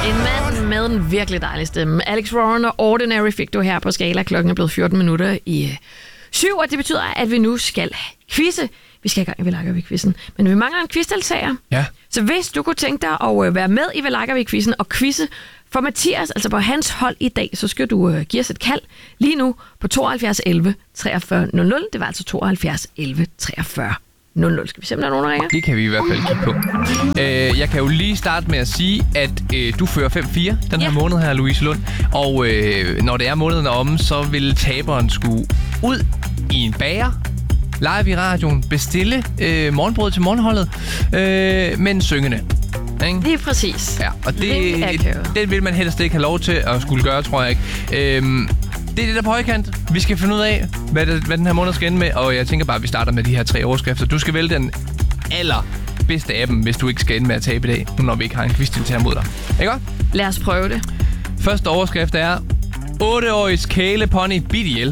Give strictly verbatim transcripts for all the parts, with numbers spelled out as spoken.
En mand med en virkelig dejlig stemme. Alex Warren og Ordinary fik du her på Skala. Klokken er blevet fjorten minutter i syv, og det betyder, at vi nu skal quizze. Vi skal i gang i Velagervik-quizzen, men vi mangler en quizdeltager. Ja. Så hvis du kunne tænke dig at være med i Velagervik-quizzen og quizze for Mathias, altså på hans hold i dag, så skal du uh, give os et kald lige nu på tooghalvfjerds elleve treogfyrre nul nul. Det var altså tooghalvfjerds elleve treogfyrre nul nul. Skal vi se, om der er nogen, der ringer? Det kan vi i hvert fald kigge på. Øh, jeg kan jo lige starte med at sige, at øh, du fører fem fire den her ja. måned her, Louise Lund. Og øh, når det er måneden om, så vil taberen skulle ud i en bager, live i radioen, bestille øh, morgenbrød til morgenholdet, øh, men syngende. Ikke? Lige præcis. Ja, og det, det, det vil man helst ikke have lov til at skulle gøre, tror jeg ikke. Øhm, det er det der på højkant. Vi skal finde ud af, hvad, det, hvad den her måned skal ende med, og jeg tænker bare, at vi starter med de her tre overskrifter. Du skal vælge den allerbedste af dem, hvis du ikke skal ende med at tabe i dag, nu når vi ikke har en quiz-deltager mod dig. Ikke godt? Lad os prøve det. Første overskrift er otteårigs kælepony bidt ihjel.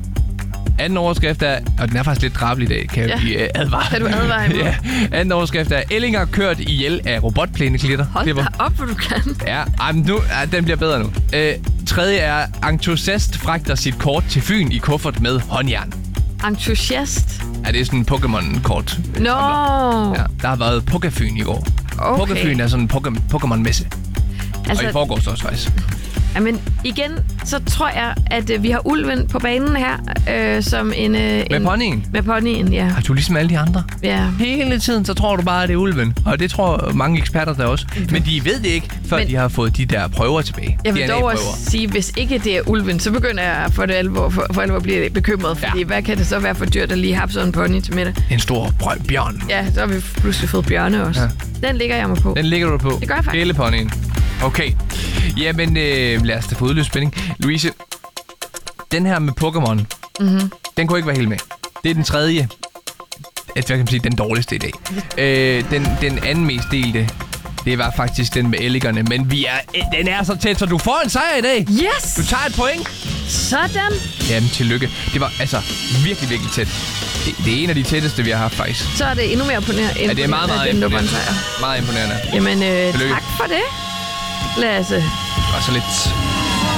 Anden overskrift er, og den er faktisk lidt drabelig i dag, kan jeg ja. advare. Kan du advare imod? Ja. Anden overskrift er, Ellinger kørt ihjel af robotplæneklitter. Hold da op, hvor du kan. Ja, ej, nu, ja, den bliver bedre nu. Øh, tredje er, entusiast fragter sit kort til Fyn i kuffert med håndjern. Entusiast? Ja, det er sådan en Pokémon-kort. Nå! No. Ja, der har været Pokéfyn i går. Okay. Pokéfyn er sådan en Pokémon-messe. Altså, og i forgårs også faktisk. Jamen, igen, så tror jeg, at øh, vi har ulven på banen her, øh, som en... Øh, med en, ponyen? Med ponyen, ja. Har du ligesom alle de andre? Ja. Hele tiden, så tror du bare, at det er ulven. Og det tror mange eksperter der også. Okay. Men de ved det ikke, før Men, de har fået de der prøver tilbage. Jeg vil dog også sige, hvis ikke det er ulven, så begynder jeg for det alvor, for, for alvor at blive bekymret. Fordi ja. hvad kan det så være for dyrt at lige have sådan en pony til middag? En stor brød bjørn. Ja, så har vi pludselig fået bjørne også. Ja. Den ligger jeg mig på. Den ligger du på? Det gør jeg faktisk. Hele ponyen. Okay. Jamen, øh, lad os da få udløst spænding. Louise, den her med Pokémon, mm-hmm. den kunne ikke være helt med. Det er den tredje, hvad kan man sige, den dårligste i dag. øh, den, den anden mest delte, det var faktisk den med elligerne, men vi er, den er så tæt, så du får en sejr i dag. Yes! Du tager et point. Sådan. Jamen, tillykke. Det var altså virkelig, virkelig tæt. Det, det er en af de tætteste, vi har haft faktisk. Så er det endnu mere imponerende. Ja, det er meget, meget imponerende. Meget imponerende. Jamen, øh, tak for det, Lasse. Det var så lidt